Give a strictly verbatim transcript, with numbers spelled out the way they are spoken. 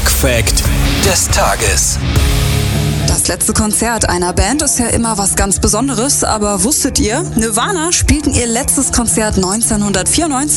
Musikfact des Tages. Das letzte Konzert einer Band ist ja immer was ganz Besonderes, aber wusstet ihr, Nirvana spielten ihr letztes Konzert neunzehnhundertvierundneunzig